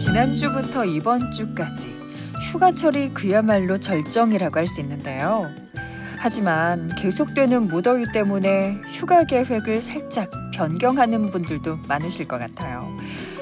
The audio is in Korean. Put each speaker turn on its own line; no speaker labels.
지난주부터 이번 주까지 휴가철이 그야말로 절정이라고 할 수 있는데요. 하지만 계속되는 무더위 때문에 휴가 계획을 살짝 변경하는 분들도 많으실 것 같아요.